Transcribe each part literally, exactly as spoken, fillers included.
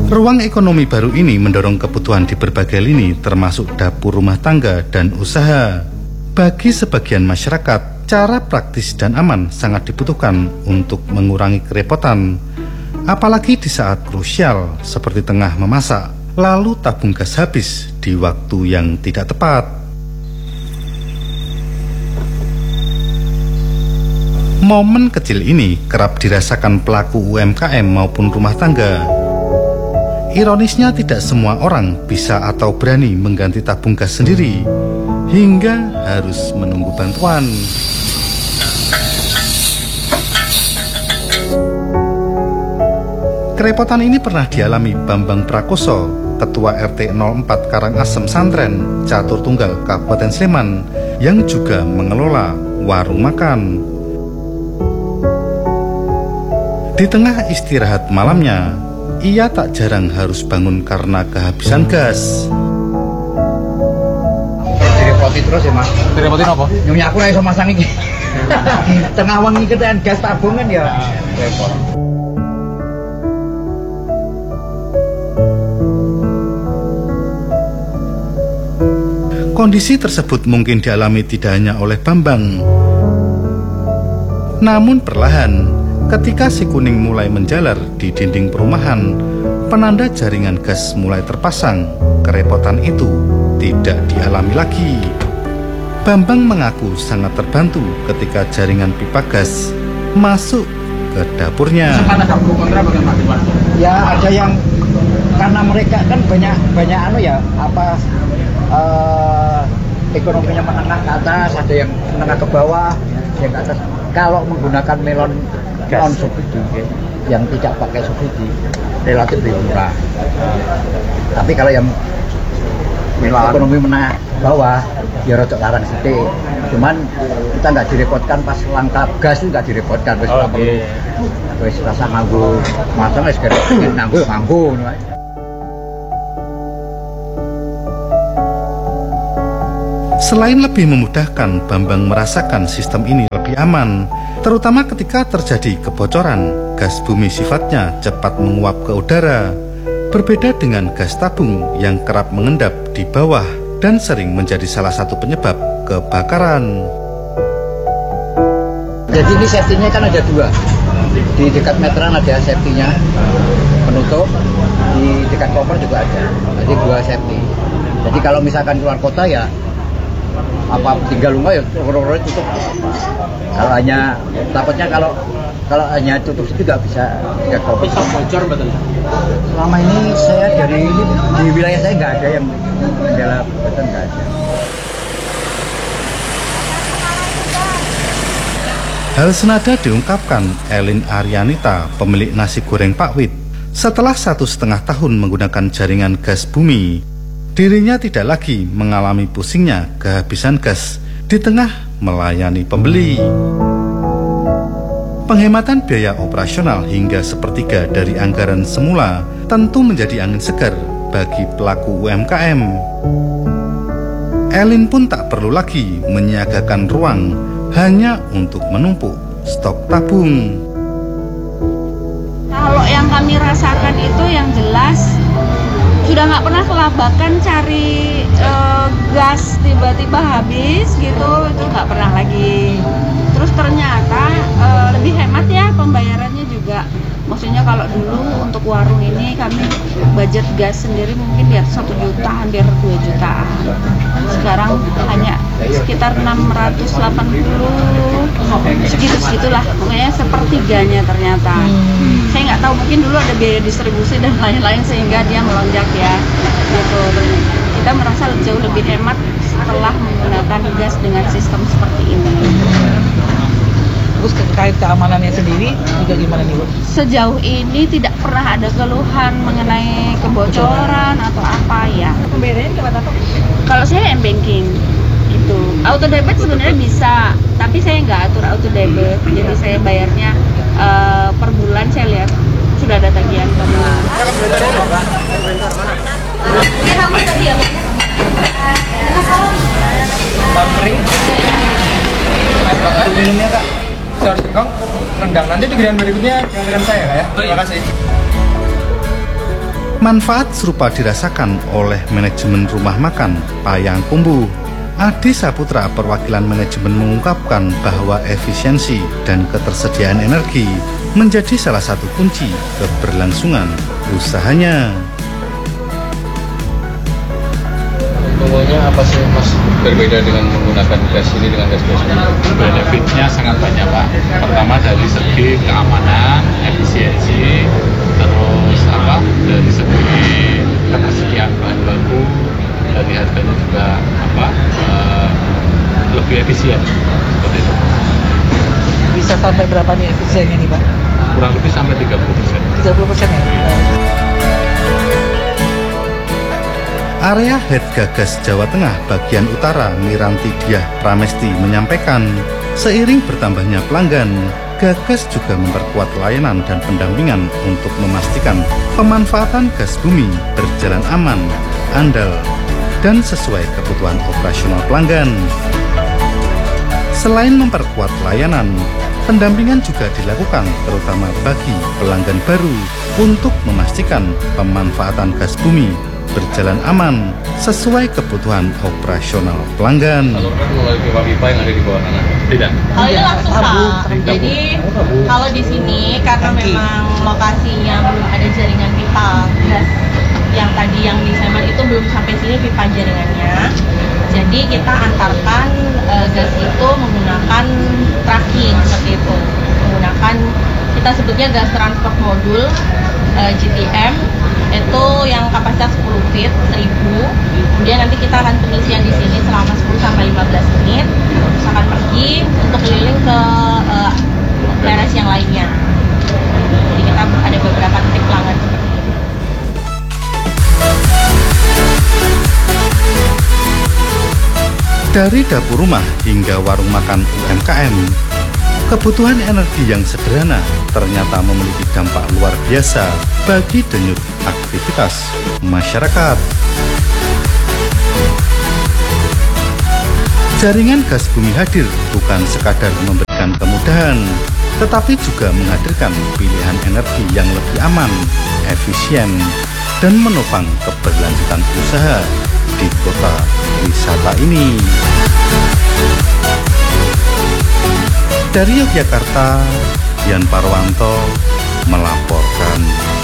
Ruang ekonomi baru ini mendorong kebutuhan di berbagai lini termasuk dapur rumah tangga dan usaha. Bagi sebagian masyarakat, cara praktis dan aman sangat dibutuhkan untuk mengurangi kerepotan. Apalagi di saat krusial seperti tengah memasak, lalu tabung gas habis di waktu yang tidak tepat. Momen kecil ini kerap dirasakan pelaku U M K M maupun rumah tangga. Ironisnya tidak semua orang bisa atau berani mengganti tabung gas sendiri, hingga harus menunggu bantuan. Kerepotan ini pernah dialami Bambang Prakoso, Ketua R T nol empat Karangasem Santren, Catur Tunggal, Kabupaten Sleman, yang juga mengelola warung makan. Di tengah istirahat malamnya, ia tak jarang harus bangun karena kehabisan gas. Direpoti terus ya mas. Direpotin apa? Nyonya aku iso masang iki. Tengah wengi ketean gas tabungan ya. Repot. Kondisi tersebut mungkin dialami tidak hanya oleh Bambang. Namun perlahan, ketika si kuning mulai menjalar di dinding perumahan, penanda jaringan gas mulai terpasang, kerepotan itu tidak dialami lagi. Bambang mengaku sangat terbantu ketika jaringan pipa gas masuk ke dapurnya. Ya ada yang karena mereka kan banyak banyak anu ya apa uh, ekonominya menengah ke atas, ada yang menengah ke bawah, yang ke atas. Kalau menggunakan melon non subsidi yang tidak pakai subsidi relatif lebih murah. Tapi kalau yang ekonomi menengah bawah ya rocok larang sedikit. Cuman kita nggak direpotkan pas langka gas itu nggak direpotkan. Wes oh, perlu wes rasa nganggo masang wes gara ingin nganggo nganggo. Selain lebih memudahkan, Bambang merasakan sistem ini lebih aman, terutama ketika terjadi kebocoran. Gas bumi sifatnya cepat menguap ke udara, berbeda dengan gas tabung yang kerap mengendap di bawah dan sering menjadi salah satu penyebab kebakaran. Jadi ini safety-nya kan ada dua. Di dekat meteran ada safety-nya penutup, di dekat koper juga ada. Jadi dua safety. Jadi kalau misalkan keluar kota ya apa tinggal rumah ya roro-roro tutup. Kalau hanya takutnya kalau kalau hanya tutup itu nggak bisa nggak koper. Bisa bocor betul. Selama ini saya dari ini di wilayah saya nggak ada yang kendala beton, nggak ada. Hal senada diungkapkan Elin Arianita, pemilik nasi goreng Pak Wit. Setelah satu setengah tahun menggunakan jaringan gas bumi, dirinya tidak lagi mengalami pusingnya kehabisan gas di tengah melayani pembeli. Penghematan biaya operasional hingga sepertiga dari anggaran semula tentu menjadi angin segar bagi pelaku U M K M. Elin pun tak perlu lagi menyiagakan ruang hanya untuk menumpuk stok tabung. Kalau yang kami rasakan itu yang jelas sudah nggak pernah kelabakan cari uh, gas tiba-tiba habis gitu, itu nggak pernah lagi. Terus ternyata uh, lebih hemat ya pembayarannya juga. Maksudnya kalau dulu untuk warung ini kami budget gas sendiri mungkin di atas satu juta, hampir dua jutaan. Sekarang hanya sekitar enam ratus delapan puluh, segitu-segitulah. Pokoknya sepertiganya ternyata. Hmm. Saya nggak tahu, mungkin dulu ada biaya distribusi dan lain-lain sehingga dia melonjak ya. Gitu. Kita merasa jauh lebih hemat setelah menggunakan gas dengan sistem seperti ini. Terus terkait keamanannya sendiri juga gimana nih Bu? Sejauh ini tidak pernah ada keluhan mengenai kebocoran atau apa ya. Pembayarannya lewat apa? Kalau saya m-banking itu auto debit sebenarnya bisa, tapi saya nggak atur auto debit, jadi saya bayarnya uh, per bulan. Saya lihat sudah ada tagihan per bulan. Minumnya Kak. Saya harus tegang, rendang. Nanti di giliran berikutnya giliran saya Kak ya. Terima kasih. Manfaat serupa dirasakan oleh manajemen rumah makan Payangkumbuh. Adi Saputra, perwakilan manajemen, mengungkapkan bahwa efisiensi dan ketersediaan energi menjadi salah satu kunci keberlangsungan usahanya. Pokoknya apa sih Mas berbeda dengan menggunakan gas ini dengan gas biasa? Benefitnya sangat banyak Pak. Pertama dari segi keamanan, efisiensi, terus apa dari segi ketersediaan bahan baku, dari harganya juga apa uh, lebih efisien seperti itu. Bisa sampai berapa nih efisiennya nih Pak? Kurang lebih sampai tiga puluh persen. tiga puluh persen ya? Area Head Gagas Jawa Tengah bagian utara Miranti Diah Pramesti menyampaikan, seiring bertambahnya pelanggan, Gagas juga memperkuat layanan dan pendampingan untuk memastikan pemanfaatan gas bumi berjalan aman, andal, dan sesuai kebutuhan operasional pelanggan. Selain memperkuat layanan, pendampingan juga dilakukan terutama bagi pelanggan baru untuk memastikan pemanfaatan gas bumi berjalan aman sesuai kebutuhan operasional pelanggan. Salurkan melalui pipa-pipa yang ada di bawah tanah? Tidak. Kalau ini langsung Tabung. Pak. Jadi kalau di sini karena Tangki. memang lokasinya belum ada jaringan pipa gas yang tadi yang di Semen itu belum sampai sini pipa jaringannya. Jadi kita antarkan uh, gas itu menggunakan tracking seperti itu. Menggunakan kita sebutnya gas transport modul uh, G T M. Itu yang kapasitas sepuluh feet, seribu. Kemudian nanti kita akan pengisian di sini selama sepuluh sampai lima belas menit. Terus akan pergi untuk keliling ke uh, teras yang lainnya. Jadi kita ada beberapa titik pelanggan seperti ini. Dari dapur rumah hingga warung makan U M K M, kebutuhan energi yang sederhana ternyata memiliki dampak luar biasa bagi denyut aktivitas masyarakat. Jaringan gas bumi hadir bukan sekadar memberikan kemudahan, tetapi juga menghadirkan pilihan energi yang lebih aman, efisien, dan menopang keberlanjutan usaha di kota wisata ini. Dari Yogyakarta, Dian Parwanto melaporkan.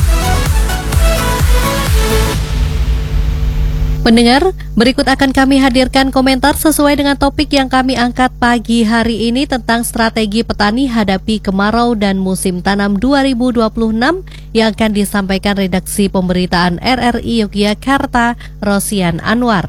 Pendengar, berikut akan kami hadirkan komentar sesuai dengan topik yang kami angkat pagi hari ini tentang strategi petani hadapi kemarau dan musim tanam dua ribu dua puluh enam yang akan disampaikan redaksi pemberitaan R R I Yogyakarta, Rosian Anwar.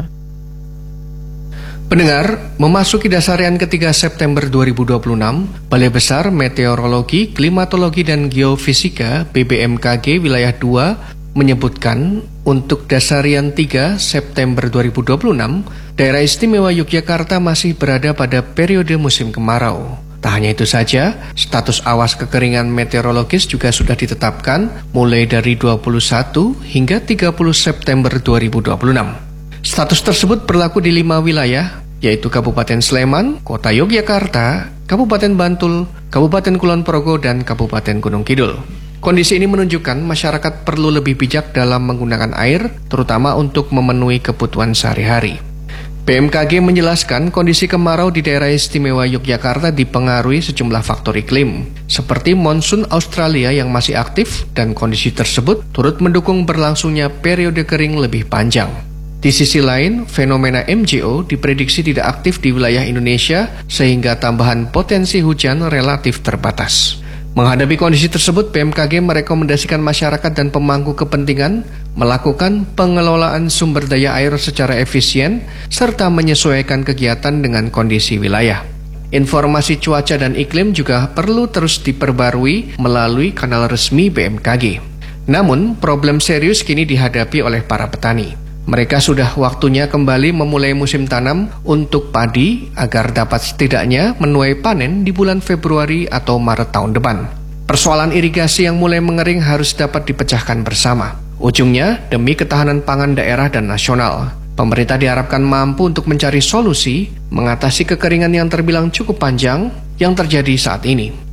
Pendengar, memasuki dasarian ketiga September dua ribu dua puluh enam, Balai Besar Meteorologi, Klimatologi, dan Geofisika B B M K G Wilayah dua menyebutkan untuk dasarian tiga September dua ribu dua puluh enam, daerah istimewa Yogyakarta masih berada pada periode musim kemarau. Tak hanya itu saja, status awas kekeringan meteorologis juga sudah ditetapkan mulai dari dua puluh satu hingga tiga puluh September dua ribu dua puluh enam. Status tersebut berlaku di lima wilayah, yaitu Kabupaten Sleman, Kota Yogyakarta, Kabupaten Bantul, Kabupaten Kulon Progo, dan Kabupaten Gunung Kidul. Kondisi ini menunjukkan masyarakat perlu lebih bijak dalam menggunakan air, terutama untuk memenuhi kebutuhan sehari-hari. B M K G menjelaskan kondisi kemarau di daerah istimewa Yogyakarta dipengaruhi sejumlah faktor iklim, seperti monsun Australia yang masih aktif dan kondisi tersebut turut mendukung berlangsungnya periode kering lebih panjang. Di sisi lain, fenomena M J O diprediksi tidak aktif di wilayah Indonesia sehingga tambahan potensi hujan relatif terbatas. Menghadapi kondisi tersebut, B M K G merekomendasikan masyarakat dan pemangku kepentingan melakukan pengelolaan sumber daya air secara efisien serta menyesuaikan kegiatan dengan kondisi wilayah. Informasi cuaca dan iklim juga perlu terus diperbarui melalui kanal resmi B M K G. Namun, problem serius kini dihadapi oleh para petani. Mereka sudah waktunya kembali memulai musim tanam untuk padi agar dapat setidaknya menuai panen di bulan Februari atau Maret tahun depan. Persoalan irigasi yang mulai mengering harus dapat dipecahkan bersama. Ujungnya demi ketahanan pangan daerah dan nasional. Pemerintah diharapkan mampu untuk mencari solusi mengatasi kekeringan yang terbilang cukup panjang yang terjadi saat ini.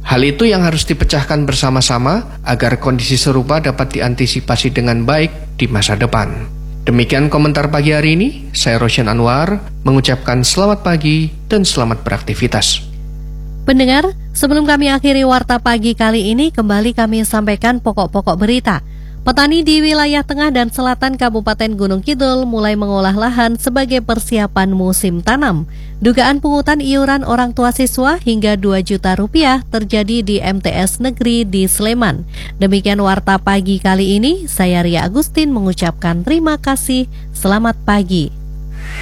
Hal itu yang harus dipecahkan bersama-sama agar kondisi serupa dapat diantisipasi dengan baik di masa depan. Demikian komentar pagi hari ini, saya Rosyan Anwar mengucapkan selamat pagi dan selamat beraktivitas. Pendengar, sebelum kami akhiri Warta Pagi kali ini, kembali kami sampaikan pokok-pokok berita. Petani di wilayah tengah dan selatan Kabupaten Gunung Kidul mulai mengolah lahan sebagai persiapan musim tanam. Dugaan pungutan iuran orang tua siswa hingga dua juta rupiah terjadi di M T S Negeri di Sleman. Demikian Warta Pagi kali ini, saya Ria Agustin mengucapkan terima kasih. Selamat pagi.